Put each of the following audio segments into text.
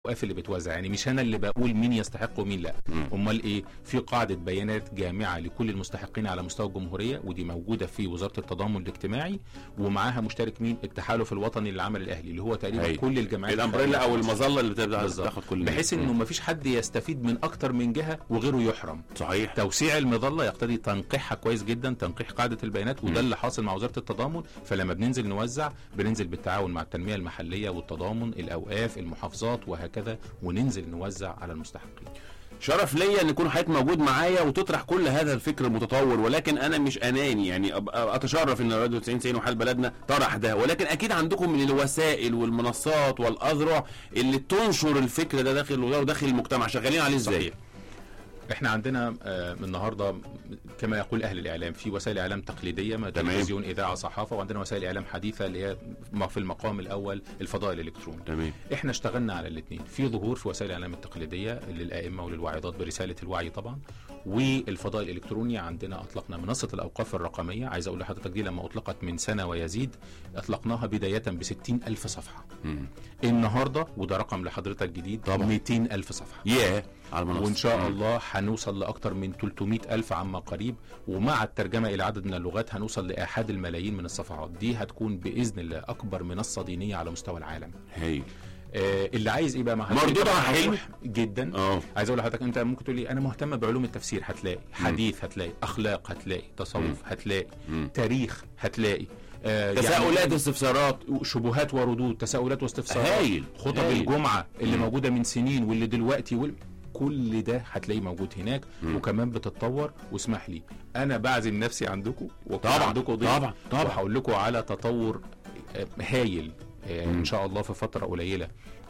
الاوقاف اللي بتوزع، يعني مش انا اللي بقول مين يستحق ومين لا. امال ايه؟ في قاعده بيانات جامعه لكل المستحقين على مستوى الجمهوريه، ودي موجوده في وزاره التضامن الاجتماعي، ومعاها مشترك مين؟ التحالف الوطني للعمل الاهلي اللي هو تقريبا كل الجمعيات الامبريلا او المظله اللي بتاخد كل، بحيث انه ما فيش حد يستفيد من اكتر من جهه وغيره يحرم. صحيح. توسيع المظله يقتضي تنقيحها كويس جدا، تنقيح قاعده البيانات، وده اللي حاصل مع وزاره التضامن. فلما بننزل نوزع بننزل بالتعاون مع التنميه المحليه والتضامن، الاوقاف، المحافظات وهكذا، وننزل نوزع على المستحقين. شرف ليا ان يكون حضرتك موجود معايا وتطرح كل هذا الفكر المتطور، ولكن انا مش اناني، يعني اتشرف ان راديو 90 وحال بلدنا طرح ده، ولكن اكيد عندكم من الوسائل والمنصات والاذرع اللي تنشر الفكر ده داخل الوزاره وداخل المجتمع، شغالين عليه ازاي؟ صحيح. احنا عندنا النهارده كما يقول اهل الاعلام في وسائل اعلام تقليديه، تلفزيون، اذاعه، صحافه، وعندنا وسائل اعلام حديثه اللي هي في المقام الاول الفضاء الالكتروني. تمام. احنا اشتغلنا على الاثنين، في ظهور في وسائل الاعلام التقليديه للائمه وللواعظات برساله الوعي طبعا، والفضاء الالكتروني عندنا اطلقنا منصه الاوقاف الرقميه. عايز اقول لحضرتك دي لما اطلقت من سنه ويزيد اطلقناها بدايه ب60,000 صفحه. النهارده وده رقم لحضرتك جديد 200,000 صفحه. على المنصه، وان شاء الله هنوصل لاكثر من 300,000 عما قريب، ومع الترجمه الى عدد من اللغات هنوصل لاحد الملايين من الصفحات. دي هتكون باذن الله اكبر منصه دينيه على مستوى العالم. اللي عايز ايه بقى مع مردودها حلو جدا. عايز اقول لحضرتك انت ممكن تقول لي انا مهتم بعلوم التفسير، هتلاقي حديث، هتلاقي اخلاق، هتلاقي تصوف، هتلاقي تاريخ، هتلاقي تساؤلات يعني واستفسارات، شبهات وردود، تساؤلات واستفسارات، خطب الجمعه اللي موجوده من سنين واللي دلوقتي كل ده هتلاقيه موجود هناك. وكمان بتتطور. واسمح لي انا بعزم نفسي عندكم طبعا عندكم طبعا وهقول لكم على تطور هايل ان شاء الله في فتره قليله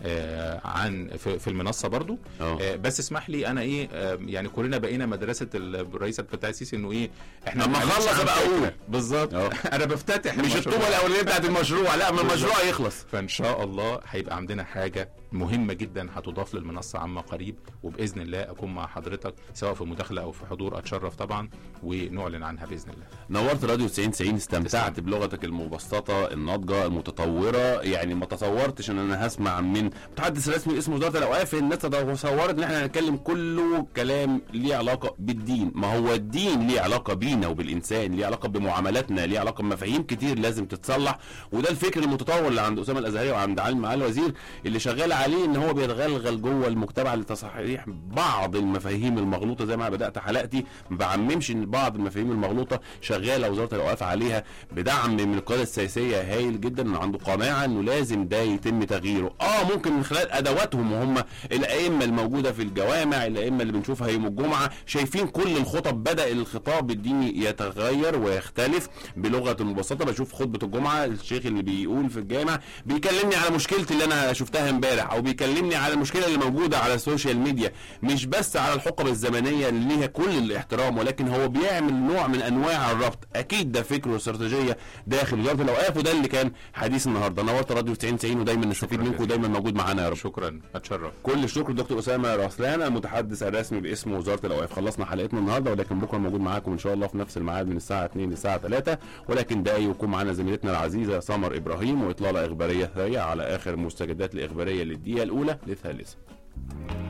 عن في المنصه برضو. بس اسمح لي انا يعني كلنا بقينا مدرسه الرئيس عبد الفتاح السيسي انه احنا لما اخلص ابقى اقول بالظبط. انا بفتتح مش الطوبه الاولانيه بتاعت المشروع، لا، من المشروع يخلص. فان شاء الله هيبقى عندنا حاجه مهمه جدا هتضاف للمنصه عما قريب، وباذن الله اكون مع حضرتك سواء في مداخله او في حضور، اتشرف طبعا ونعلن عنها باذن الله. نورت راديو 90، استمتعت بلغتك المبسطه الناضجه المتطوره، يعني ما تصورتش ان انا هسمع من متحدث رسمي اسمه وزاره الاوقاف الناس تصورت ان احنا هنتكلم كله كلام ليه علاقه بالدين. ما هو الدين ليه علاقه بينا وبالانسان، ليه علاقه بمعاملاتنا، ليه علاقه بمفاهيم كتير لازم تتصلح. وده الفكر المتطور اللي عند اسامه الازهري وعند معالي الوزير اللي شغال عليه، ان هو بيتغلغل جوه المجتمع لتصحيح بعض المفاهيم المغلوطه. زي ما بدات حلقتي ما بعممش ان بعض المفاهيم المغلوطه شغاله وزاره الاوقاف عليها بدعم من القياده السياسيه هايل جدا، انه عنده قناعه انه لازم ده يتم تغييره. ممكن من خلال ادواتهم وهم الائمه الموجوده في الجوامع، الائمه اللي بنشوفها يوم الجمعه، شايفين كل الخطب بدا الخطاب الديني يتغير ويختلف بلغه مبسطه. بشوف خطبه الجمعه الشيخ اللي بيقول في الجامع بيكلمني على مشكلتي اللي انا شفتها امبارح، او بيكلمني على المشكله اللي موجوده على السوشيال ميديا، مش بس على الحقب الزمنيه اللي ليها كل الاحترام، ولكن هو بيعمل نوع من انواع الربط. اكيد ده فكر واستراتيجيه داخل وزاره الاوقاف، وده اللي كان حديث النهارده. نورت راديو 90 ودايما نستفيد منكم ودايما موجود معانا يا رب. شكرا، اتشرف. كل الشكر دكتور اسامه رسلان المتحدث الرسمي باسم وزاره الاوقاف. خلصنا حلقتنا النهارده، ولكن بكره موجود معاكم ان شاء الله في نفس الميعاد من الساعه 2 للساعه 3، ولكن دقايق يكون معانا زميلتنا العزيزه سمر ابراهيم واطلاله اخباريه سريعه على اخر المستجدات الاخباريه للدقيقه الاولى للثالثه.